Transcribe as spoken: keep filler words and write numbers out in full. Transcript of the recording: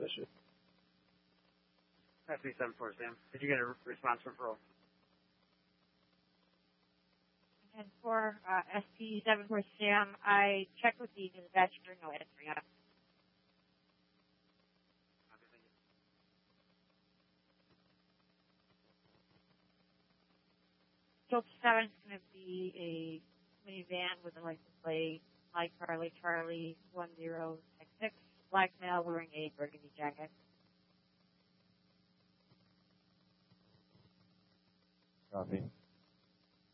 suspicious. S B seven four, Sam. Did you get a response from parole? And for uh, S P seven four Sam, I checked with the dispatcher, no answer yet. Scope seven is going to be a minivan with a license plate, Mike Charlie Charlie one zero six six, black male wearing a burgundy jacket. Copy.